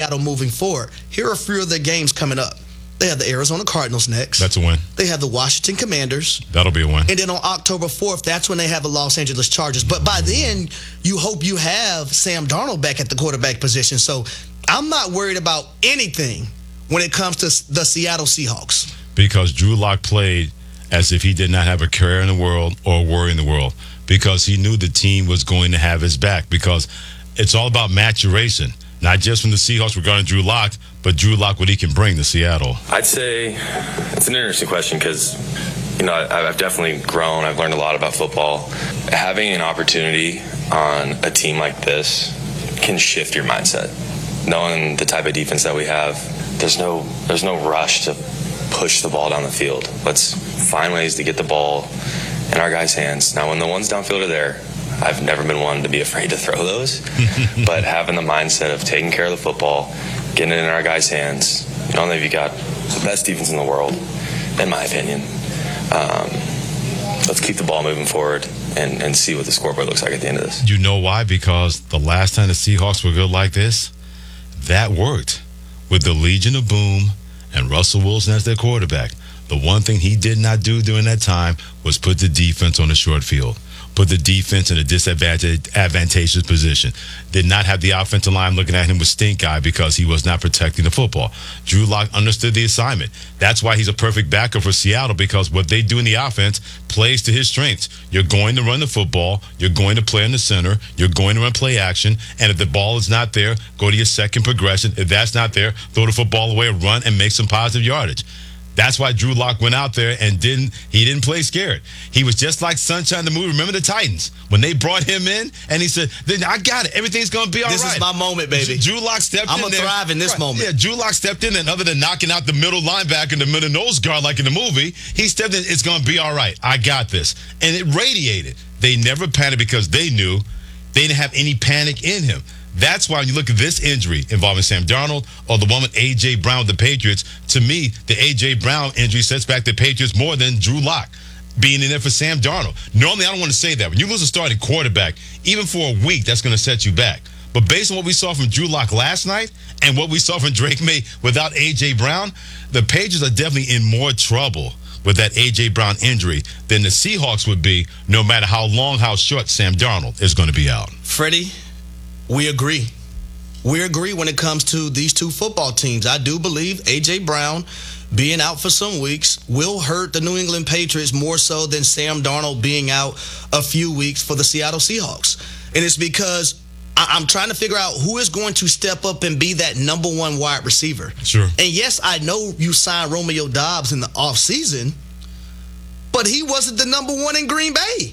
Seattle moving forward. Here are a few of their games coming up. They have the Arizona Cardinals next. That's a win. They have the Washington Commanders. That'll be a win. And then on October 4th, that's when they have the Los Angeles Chargers. But by then, you hope you have Sam Darnold back at the quarterback position. So I'm not worried about anything when it comes to the Seattle Seahawks. Because Drew Lock played as if he did not have a career in the world or worry in the world. Because he knew the team was going to have his back. Because it's all about maturation. Not just from the Seahawks regarding Drew Lock, but Drew Lock, what he can bring to Seattle. I'd say it's an interesting question because, I've definitely grown. I've learned a lot about football. Having an opportunity on a team like this can shift your mindset. Knowing the type of defense that we have, there's no rush to push the ball down the field. Let's find ways to get the ball in our guys' hands. Now, when the ones downfield are there, I've never been one to be afraid to throw those, but having the mindset of taking care of the football, getting it in our guys' hands, not only have you got the best defense in the world, in my opinion, let's keep the ball moving forward and see what the scoreboard looks like at the end of this. You know why? Because the last time the Seahawks were good like this, that worked with the Legion of Boom and Russell Wilson as their quarterback. The one thing he did not do during that time was put the defense on the short field. Put the defense in a disadvantageous position. Did not have the offensive line looking at him with stink eye because he was not protecting the football. Drew Lock understood the assignment. That's why he's a perfect backup for Seattle, because what they do in the offense plays to his strengths. You're going to run the football. You're going to play in the center. You're going to run play action. And if the ball is not there, go to your second progression. If that's not there, throw the football away, run, and make some positive yardage. That's why Drew Lock went out there and didn't play scared. He was just like Sunshine the movie. Remember the Titans? When they brought him in and he said, I got it. Everything's going to be all right. This is my moment, baby. Drew Lock stepped in there. I'm going to thrive in this moment. Yeah, Drew Lock stepped in, and other than knocking out the middle linebacker and the middle nose guard like in the movie, he stepped in, it's going to be all right. I got this. And it radiated. They never panicked because they knew they didn't have any panic in him. That's why when you look at this injury involving Sam Darnold or the one with A.J. Brown with the Patriots, to me, the A.J. Brown injury sets back the Patriots more than Drew Lock being in there for Sam Darnold. Normally, I don't want to say that. When you lose a starting quarterback, even for a week, that's going to set you back. But based on what we saw from Drew Lock last night and what we saw from Drake May without A.J. Brown, the Patriots are definitely in more trouble with that A.J. Brown injury than the Seahawks would be, no matter how long, how short Sam Darnold is going to be out. Freddie, we agree. We agree when it comes to these two football teams. I do believe A.J. Brown being out for some weeks will hurt the New England Patriots more so than Sam Darnold being out a few weeks for the Seattle Seahawks. And it's because I'm trying to figure out who is going to step up and be that number one wide receiver. Sure. And yes, I know you signed Romeo Doubs in the offseason, but he wasn't the number one in Green Bay.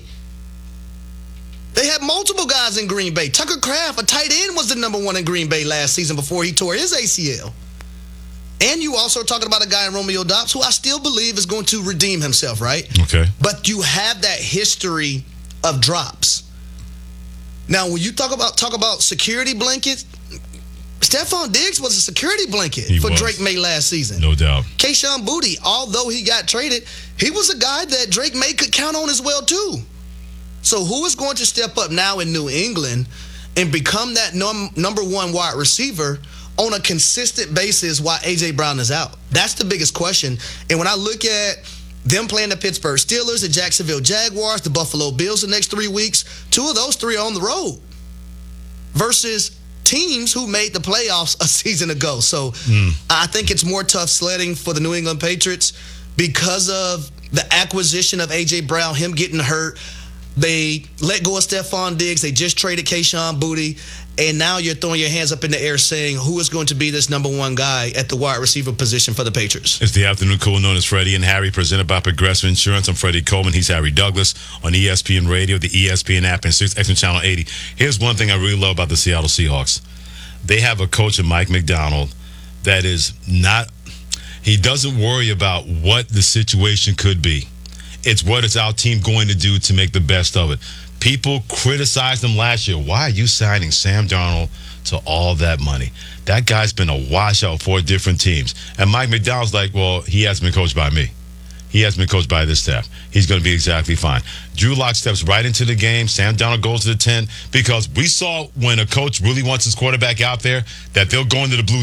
They had multiple guys in Green Bay. Tucker Kraft, a tight end, was the number one in Green Bay last season before he tore his ACL. And you also talking about a guy in Romeo Doubs who I still believe is going to redeem himself, right? Okay. But you have that history of drops. Now, when you talk about security blankets, Stephon Diggs was a security blanket for Drake May last season. No doubt. Kayshon Boutte, although he got traded, he was a guy that Drake May could count on as well, too. So who is going to step up now in New England and become that number one wide receiver on a consistent basis while A.J. Brown is out? That's the biggest question. And when I look at them playing the Pittsburgh Steelers, the Jacksonville Jaguars, the Buffalo Bills the next 3 weeks, two of those three are on the road versus teams who made the playoffs a season ago. So I think it's more tough sledding for the New England Patriots because of the acquisition of A.J. Brown, him getting hurt. They let go of Stephon Diggs. They just traded Kayshon Boutte. And now you're throwing your hands up in the air saying who is going to be this number one guy at the wide receiver position for the Patriots. It's the afternoon cool known as Freddie and Harry, presented by Progressive Insurance. I'm Freddie Coleman. He's Harry Douglas on ESPN Radio, the ESPN app, and 6X Channel 80. Here's one thing I really love about the Seattle Seahawks. They have a coach in Mike McDonald that is not – he doesn't worry about what the situation could be. It's what is our team going to do to make the best of it. People criticized him last year. Why are you signing Sam Darnold to all that money? That guy's been a washout for different teams. And Mike McDonald's like, well, he hasn't been coached by me. He hasn't been coached by this staff. He's going to be exactly fine. Drew Lock steps right into the game. Sam Darnold goes to the 10 because we saw when a coach really wants his quarterback out there that they'll go into the blue